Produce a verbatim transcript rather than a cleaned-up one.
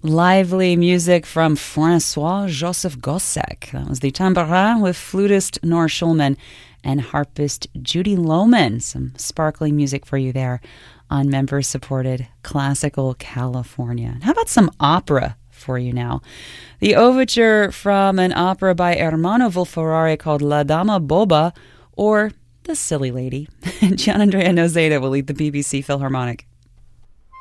Lively music from Francois Joseph Gossec. That was the Tambourin with flutist Nora Schulman and harpist Judy Lohman. Some sparkling music for you there on member-supported Classical California. How about some opera for you now? The overture from an opera by Ermanno Volferrari called La Dama Boba, or The Silly Lady. Gianandrea Noseda will lead the B B C Philharmonic.